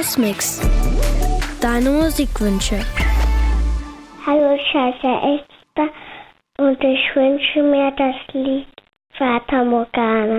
Cosmix. Deine Musikwünsche. Hallo, Scheiße Esther, und ich wünsche mir das Lied Fata Morgana.